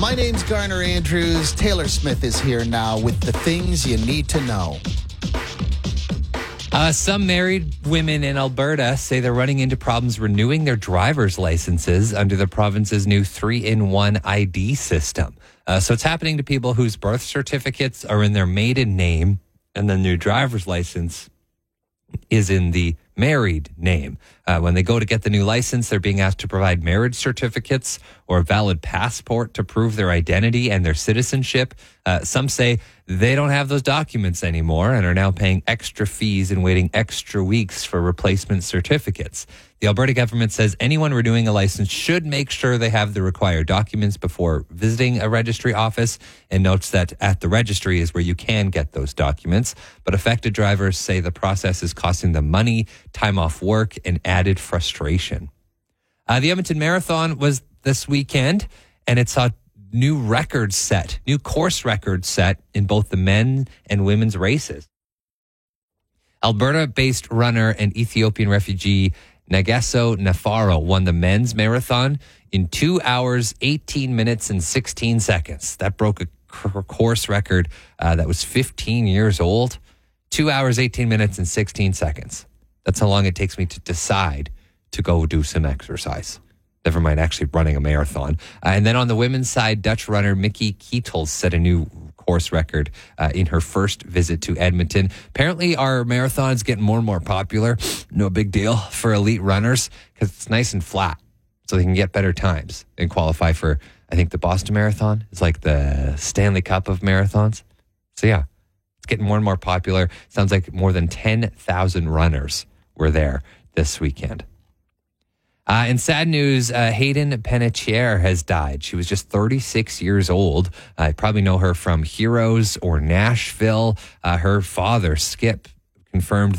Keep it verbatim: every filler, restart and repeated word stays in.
My name's Garner Andrews. Taylor Smith is here now with the things you need to know. Uh, some married women in Alberta say they're running into problems renewing their driver's licenses under the province's new three in one I D system. Uh, so it's happening to people whose birth certificates are in their maiden name and the new driver's license is in the married name. Uh, when they go to get the new license, they're being asked to provide marriage certificates or a valid passport to prove their identity and their citizenship. Uh, some say they don't have those documents anymore and are now paying extra fees and waiting extra weeks for replacement certificates. The Alberta government says anyone renewing a license should make sure they have the required documents before visiting a registry office, and notes that at the registry is where you can get those documents. But affected drivers say the process is costing them money, time off work, and added frustration. Uh, the Edmonton Marathon was this weekend, and it saw new records set, new course records set in both the men and women's races. Alberta-based runner and Ethiopian refugee Nageso Nafaro won the men's marathon in two hours, eighteen minutes, and sixteen seconds. That broke a course record uh, that was fifteen years old. Two hours, eighteen minutes, and sixteen seconds. That's how long it takes me to decide to go do some exercise. Never mind actually running a marathon. Uh, and then on the women's side, Dutch runner Mickey Kietels set a new course record uh, in her first visit to Edmonton. Apparently, our marathon is getting more and more popular. No big deal for elite runners because it's nice and flat, so they can get better times and qualify for, I think, the Boston Marathon. It's like the Stanley Cup of marathons. So yeah, it's getting more and more popular. Sounds like more than ten thousand runners were there this weekend. Uh, in sad news, uh, Hayden Panettiere has died. She was just thirty-six years old. I uh, probably know her from Heroes or Nashville. Uh, her father, Skip, confirmed